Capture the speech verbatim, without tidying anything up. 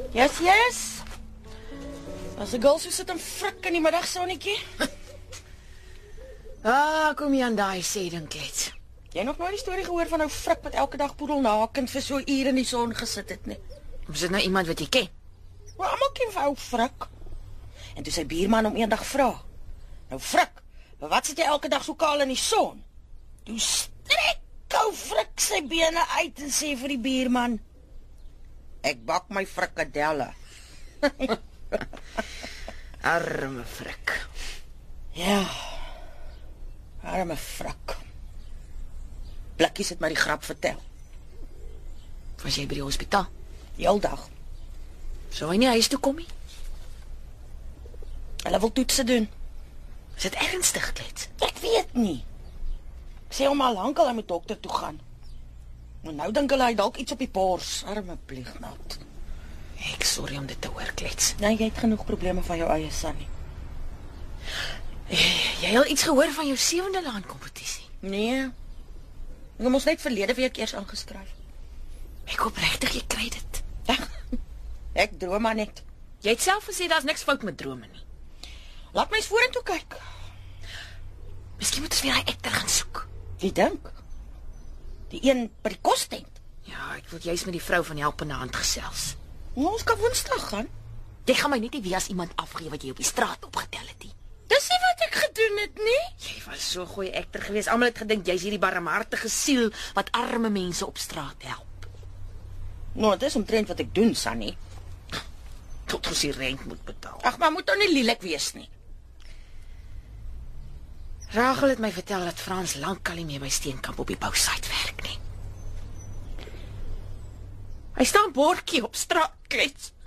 Yes, yes. As 'n girl so sit en frik in die middagsonnetjie. Ah, kom jy aan daai sê ding klets. Jy nog nooit die storie gehoor van ou frik wat elke dag poedelnakend vir so ure in die son gesit het nie? Is dit nou iemand wat jy ken? Maar almal ken vir ou frik. En toe sy buurman hom eendag vra. Nou frik, wat sit jy elke dag so kaal in die son? Toe strek ou frik sy bene uit en sê vir die buurman: Ek bak my frikadelle. Arme frik. Ja. Arme frik. Blikkies het my die grap vertel. Was jy by die hospitaal? Heeldag. Sou hy nie huis toe kom nie? Hulle wil toetse doen. Is dit ernstig klets? Ek weet nie. Ek sê hom al lank al hy moet dokter toe gaan. En nou dink hulle hy dalk iets op die bors. Arme pliegnat. Ek sorry om dit te hoor klets. Nee, jy het genoeg probleme van jou eie Sunny. Jy het al iets gehoor van jou sewende laan kompetisie? Nee. Ek het mos net verlede week eers aangeskryf. Ek hoop regtig jy kry dit. Ek droom maar net. Jy het self gesê daar's niks fout met drome nie. Laat my eens vorentoe kyk. Miskien moet ons weer 'n ekter gaan soek. Wie dink? Die een by die kostent. Ja, ek wil juist met die vrou van die helpende hand gesels. Nou, ons kan Woensdag gaan. Jy gaan my net nie weer as iemand afgee wat jy op die straat opgetel het nie. Dis nie wat ek gedoen het nie. Jy was so 'n goeie ekter geweest. Almal het gedink jy's hierdie barmhartige siel wat arme mense op straat help. Nou, dit is omtrent wat ek doen, Sunny. Tot ons die rent moet betaal. Ag, maar moet nou nie lelik wees nie. Rachel het my vertel dat Frans lankal nie meer by Steenkamp op die bousite werk nie. Hy staan bordjie op straat klets.